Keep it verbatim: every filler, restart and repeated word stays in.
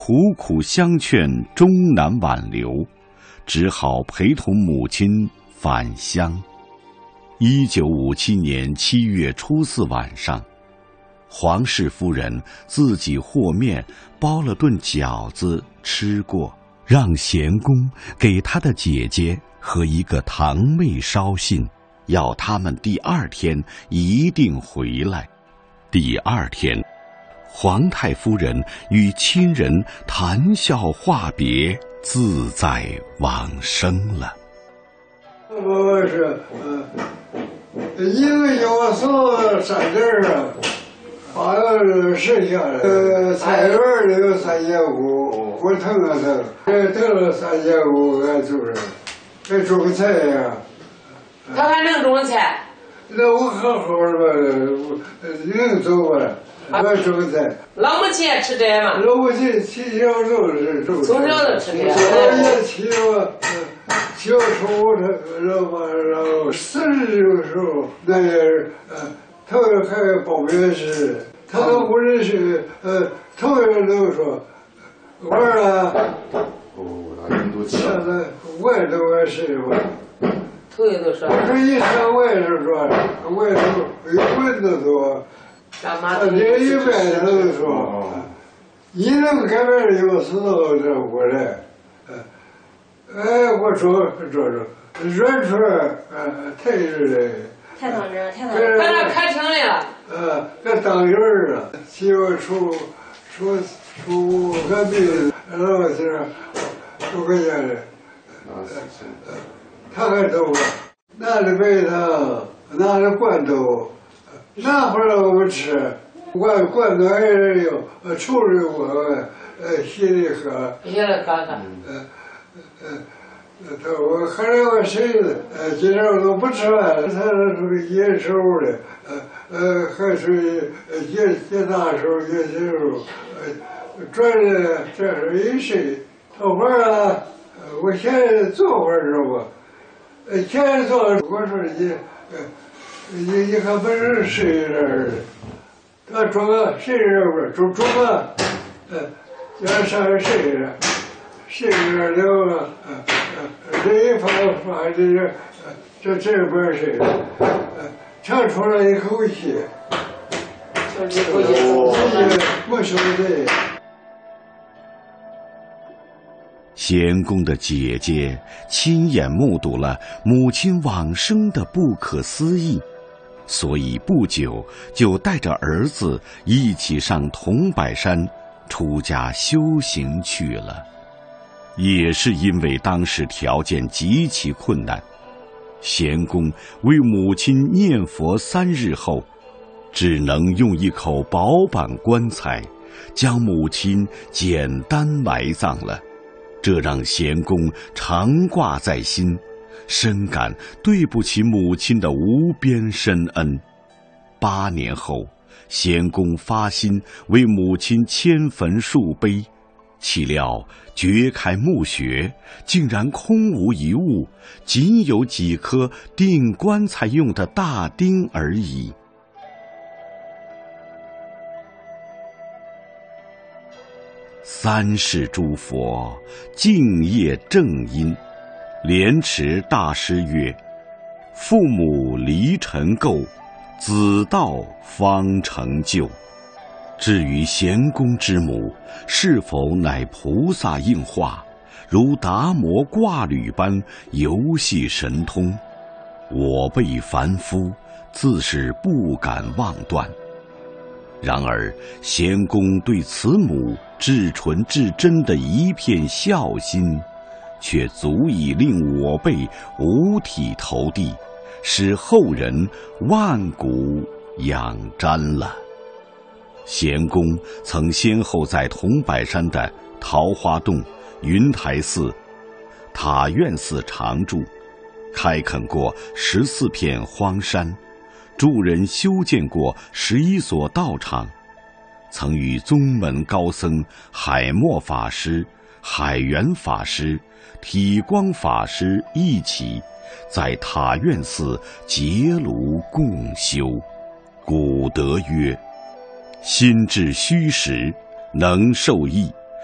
苦苦相劝，终难挽留，只好陪同母亲返乡。一九五七年七月初四晚上，黄氏夫人自己和面包了顿饺子吃过，让贤公给他的姐姐和一个堂妹捎信，要他们第二天一定回来。第二天，皇太夫人与亲人谈笑话别，自在往生了。 我是嗯，一个要送三件啊，好像是剩下的。呃，菜园里有三千五，我腾了腾，这腾了三千五，俺就是，还种菜呀。 他还能种菜？ 那我好好的，能走吧？我种菜。 老母亲也吃这嘛？ 老母亲从小就是种。 从小就吃这。 我也起我，小时候他然后然后四十的时候，那也是呃，头还报名时，他都不认识，呃，头人都说，我儿哦，那人都现在我也都我是我。 头一都说。 我说一上我也是说，我也都有文都说。他这一辈子都说，你能改变有时候这过来，哎，我说说说，软出来，呃，太是的， 太当真，太当真。 把那开成了。 呃，这当人儿了，媳妇出出出个病，然后是出个家的，他还走了，拿着白糖，拿着罐头。拿回来我们吃，罐罐头还是有，呃，抽着我，呃，稀里喝。 稀里喝喝。 呃，呃，他我后来我孙子，呃，今天我都不吃饭了，他属于野手的，呃呃，还属于野野大手、野小手，呃，转的这是一岁，头发啊，我现在做会儿知道不？呃，现在做，我说你，呃。你你还不是谁人？他中个谁人不是中中个，呃，要上谁人？谁人了啊？呃呃，这一发发这个，呃，这这边谁人？呃，长出了一口气， 一口气， 我说的。 贤公的姐姐亲眼目睹了母亲往生的不可思议。所以不久就带着儿子一起上桐柏山出家修行去了。也是因为当时条件极其困难，贤公为母亲念佛三日后，只能用一口薄板棺材将母亲简单埋葬了。这让贤公常挂在心，深感对不起母亲的无边深恩。八年后，贤公发心为母亲迁坟树碑，岂料掘开墓穴，竟然空无一物，仅有几颗钉棺材用的大钉而已。三世诸佛敬业正因，莲池大师曰：父母离尘垢，子道方成就。至于贤公之母是否乃菩萨应化，如达摩挂履般游戏神通，我辈凡夫自是不敢妄断。然而贤公对慈母至纯至真的一片孝心，却足以令我辈五体投地，使后人万古仰瞻了。贤公曾先后在桐柏山的桃花洞、云台寺、塔院寺常住，开垦过十四片荒山，助人修建过十一所道场，曾与宗门高僧海默法师、海源法师、体光法师一起在塔院寺结庐共修。古德曰：心至虚实，能受益，